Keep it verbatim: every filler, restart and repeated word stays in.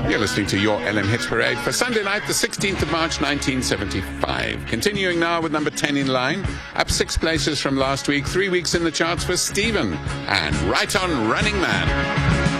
You're listening to your L M Hits Parade for Sunday night, the sixteenth of March, nineteen seventy-five. Continuing now with number ten in line, up six places from last week, three weeks in the charts for Stephen, and Right On Running Man.